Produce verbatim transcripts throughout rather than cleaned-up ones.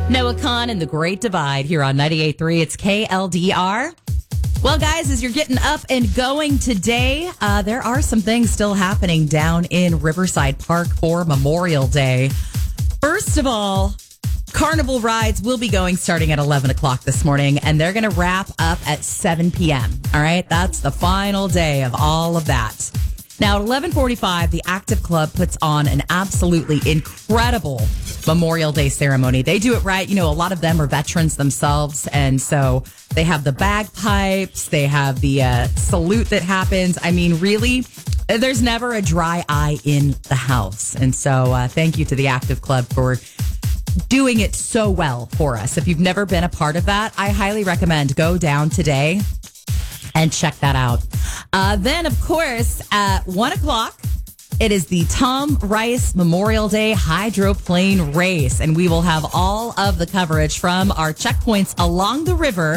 Noah Khan and the Great Divide here on ninety-eight point three. It's K L D R. Well, guys, as you're getting up and going today, uh, there are some things still happening down in Riverside Park for Memorial Day. First of all, Carnival rides will be going starting at eleven o'clock this morning, and they're going to wrap up at seven p.m. All right, that's the final day of all of that. Now, at eleven forty-five, the Active Club puts on an absolutely incredible Memorial Day ceremony. They do it right. You know, a lot of them are veterans themselves, and so they have the bagpipes, they have the uh, salute that happens. I mean, really, there's never a dry eye in the house. And so uh, thank you to the Active Club for doing it so well for us. If you've never been a part of that, I highly recommend go down today and check that out. Uh, then, of course, at one o'clock, it is the Tom Rice Memorial Day Hydroplane Race, and we will have all of the coverage from our checkpoints along the river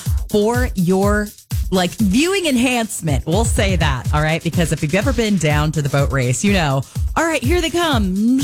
for your like viewing enhancement. We'll say that, all right? Because if you've ever been down to the boat race, you know, all right, here they come.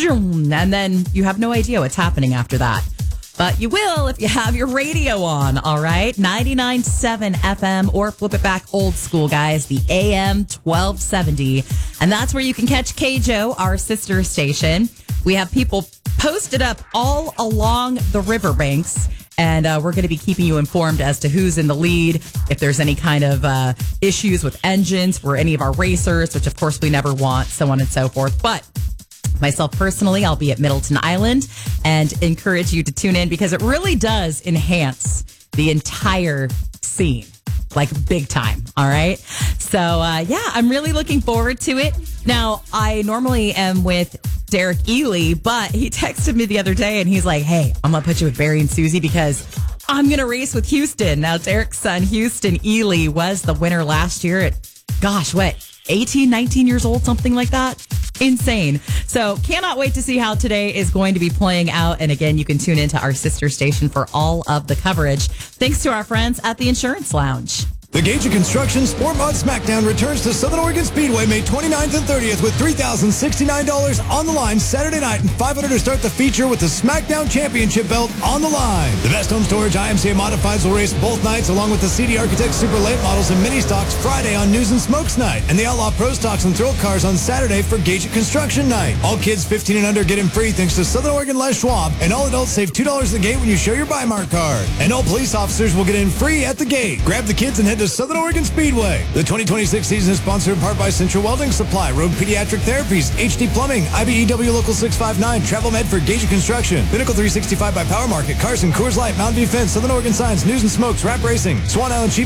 And then you have no idea what's happening after that. But you will if you have your radio on, all right? ninety-nine point seven F M, or flip it back old school, guys, the A M twelve seventy. And that's where you can catch K J O, our sister station. We have people posted up all along the riverbanks, and uh, we're going to be keeping you informed as to who's in the lead, if there's any kind of uh, issues with engines for any of our racers, which of course we never want, so on and so forth. But myself personally, I'll be at Middleton Island and encourage you to tune in because it really does enhance the entire scene, like big time. All right. So, uh, yeah, I'm really looking forward to it. Now, I normally am with Derek Ely, but he texted me the other day and he's like, hey, I'm going to put you with Barry and Susie because I'm going to race with Houston. Now, Derek's son, Houston Ely, was the winner last year at, gosh, what, eighteen, nineteen years old, something like that. Insane. So cannot wait to see how today is going to be playing out. And again, you can tune into our sister station for all of the coverage. Thanks to our friends at the Insurance Lounge. The Gage Construction Sport Mod Smackdown returns to Southern Oregon Speedway May twenty-ninth and thirtieth with three thousand sixty-nine dollars on the line Saturday night and five hundred dollars to start the feature with the Smackdown Championship belt on the line. The Best Home Storage I M C A Modifieds will race both nights along with the C D Architects Super Late Models and Mini Stocks Friday on News and Smokes Night and the Outlaw Pro Stocks and Thrill Cars on Saturday for Gage Construction Night. All kids fifteen and under get in free thanks to Southern Oregon Les Schwab, and all adults save two dollars at the gate when you show your Buymark card. And all police officers will get in free at the gate. Grab the kids and head to Southern Oregon Speedway. The twenty twenty-six season is sponsored in part by Central Welding Supply, Rogue Pediatric Therapies, H D Plumbing, I B E W Local six five nine, Travel Med for Gage Construction, Pinnacle three sixty-five by Power Market, Carson, Coors Light, Mountain View Fence, Southern Oregon Signs, News and Smokes, Rap Racing, Swan Island Chief